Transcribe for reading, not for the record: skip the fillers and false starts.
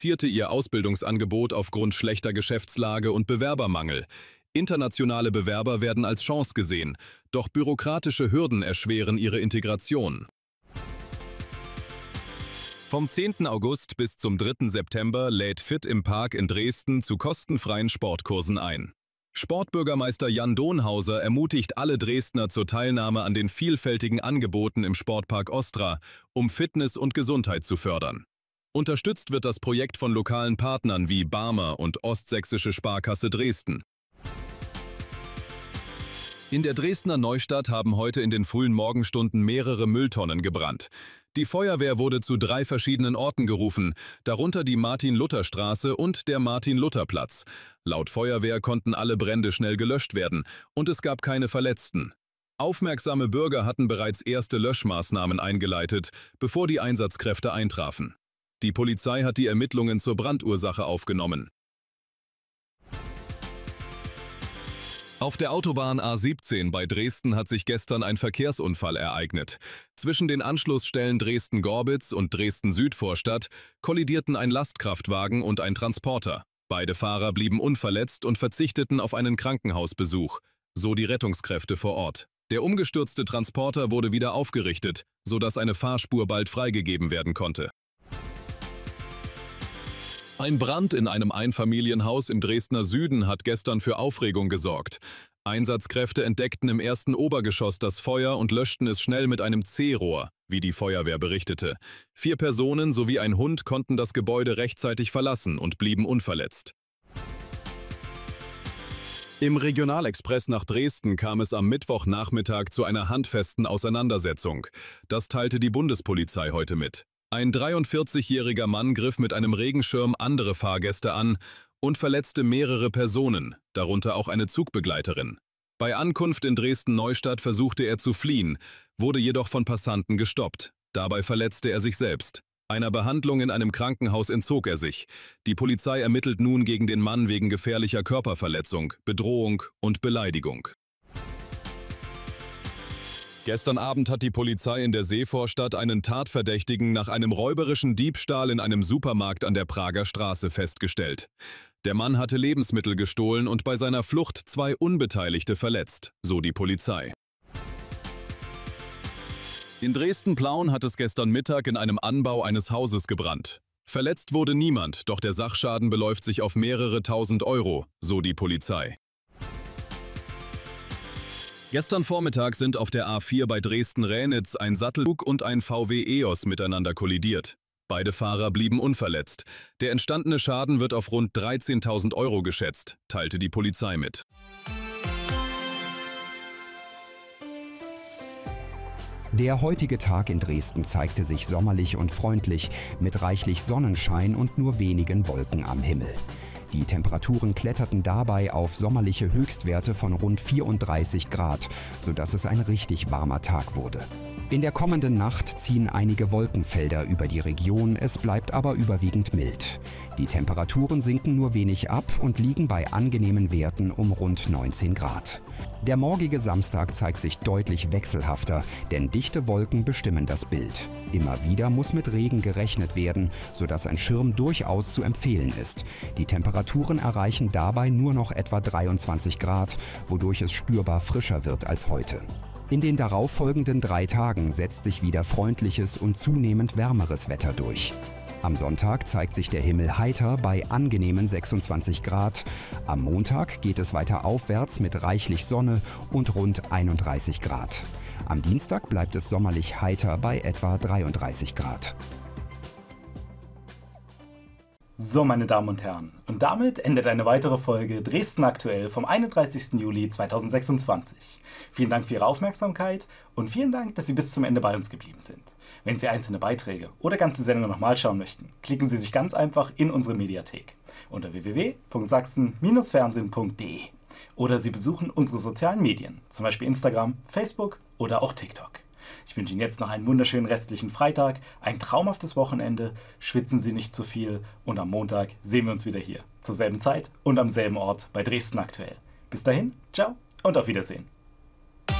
reduzierte ihr Ausbildungsangebot aufgrund schlechter Geschäftslage und Bewerbermangel. Internationale Bewerber werden als Chance gesehen, doch bürokratische Hürden erschweren ihre Integration. Vom 10. August bis zum 3. September lädt Fit im Park in Dresden zu kostenfreien Sportkursen ein. Sportbürgermeister Jan Donhauser ermutigt alle Dresdner zur Teilnahme an den vielfältigen Angeboten im Sportpark Ostra, um Fitness und Gesundheit zu fördern. Unterstützt wird das Projekt von lokalen Partnern wie Barmer und Ostsächsische Sparkasse Dresden. In der Dresdner Neustadt haben heute in den frühen Morgenstunden mehrere Mülltonnen gebrannt. Die Feuerwehr wurde zu 3 verschiedenen Orten gerufen, darunter die Martin-Luther-Straße und der Martin-Luther-Platz. Laut Feuerwehr konnten alle Brände schnell gelöscht werden und es gab keine Verletzten. Aufmerksame Bürger hatten bereits erste Löschmaßnahmen eingeleitet, bevor die Einsatzkräfte eintrafen. Die Polizei hat die Ermittlungen zur Brandursache aufgenommen. Auf der Autobahn A17 bei Dresden hat sich gestern ein Verkehrsunfall ereignet. Zwischen den Anschlussstellen Dresden-Gorbitz und Dresden-Südvorstadt kollidierten ein Lastkraftwagen und ein Transporter. Beide Fahrer blieben unverletzt und verzichteten auf einen Krankenhausbesuch, so die Rettungskräfte vor Ort. Der umgestürzte Transporter wurde wieder aufgerichtet, sodass eine Fahrspur bald freigegeben werden konnte. Ein Brand in einem Einfamilienhaus im Dresdner Süden hat gestern für Aufregung gesorgt. Einsatzkräfte entdeckten im ersten Obergeschoss das Feuer und löschten es schnell mit einem C-Rohr, wie die Feuerwehr berichtete. 4 Personen sowie ein Hund konnten das Gebäude rechtzeitig verlassen und blieben unverletzt. Im Regionalexpress nach Dresden kam es am Mittwochnachmittag zu einer handfesten Auseinandersetzung. Das teilte die Bundespolizei heute mit. Ein 43-jähriger Mann griff mit einem Regenschirm andere Fahrgäste an und verletzte mehrere Personen, darunter auch eine Zugbegleiterin. Bei Ankunft in Dresden-Neustadt versuchte er zu fliehen, wurde jedoch von Passanten gestoppt. Dabei verletzte er sich selbst. Einer Behandlung in einem Krankenhaus entzog er sich. Die Polizei ermittelt nun gegen den Mann wegen gefährlicher Körperverletzung, Bedrohung und Beleidigung. Gestern Abend hat die Polizei in der Seevorstadt einen Tatverdächtigen nach einem räuberischen Diebstahl in einem Supermarkt an der Prager Straße festgestellt. Der Mann hatte Lebensmittel gestohlen und bei seiner Flucht 2 Unbeteiligte verletzt, so die Polizei. In Dresden-Plauen hat es gestern Mittag in einem Anbau eines Hauses gebrannt. Verletzt wurde niemand, doch der Sachschaden beläuft sich auf mehrere tausend Euro, so die Polizei. Gestern Vormittag sind auf der A4 bei Dresden-Raenitz ein Sattelzug und ein VW EOS miteinander kollidiert. Beide Fahrer blieben unverletzt. Der entstandene Schaden wird auf rund 13.000 Euro geschätzt, teilte die Polizei mit. Der heutige Tag in Dresden zeigte sich sommerlich und freundlich, mit reichlich Sonnenschein und nur wenigen Wolken am Himmel. Die Temperaturen kletterten dabei auf sommerliche Höchstwerte von rund 34 Grad, sodass es ein richtig warmer Tag wurde. In der kommenden Nacht ziehen einige Wolkenfelder über die Region, es bleibt aber überwiegend mild. Die Temperaturen sinken nur wenig ab und liegen bei angenehmen Werten um rund 19 Grad. Der morgige Samstag zeigt sich deutlich wechselhafter, denn dichte Wolken bestimmen das Bild. Immer wieder muss mit Regen gerechnet werden, sodass ein Schirm durchaus zu empfehlen ist. Die Temperaturen erreichen dabei nur noch etwa 23 Grad, wodurch es spürbar frischer wird als heute. In den darauffolgenden 3 Tagen setzt sich wieder freundliches und zunehmend wärmeres Wetter durch. Am Sonntag zeigt sich der Himmel heiter bei angenehmen 26 Grad. Am Montag geht es weiter aufwärts mit reichlich Sonne und rund 31 Grad. Am Dienstag bleibt es sommerlich heiter bei etwa 33 Grad. So, meine Damen und Herren, und damit endet eine weitere Folge Dresden aktuell vom 31. Juli 2026. Vielen Dank für Ihre Aufmerksamkeit und vielen Dank, dass Sie bis zum Ende bei uns geblieben sind. Wenn Sie einzelne Beiträge oder ganze Sendungen nochmal schauen möchten, klicken Sie sich ganz einfach in unsere Mediathek unter www.sachsen-fernsehen.de oder Sie besuchen unsere sozialen Medien, zum Beispiel Instagram, Facebook oder auch TikTok. Ich wünsche Ihnen jetzt noch einen wunderschönen restlichen Freitag, ein traumhaftes Wochenende, schwitzen Sie nicht zu viel und am Montag sehen wir uns wieder hier, zur selben Zeit und am selben Ort bei Dresden aktuell. Bis dahin, ciao und auf Wiedersehen.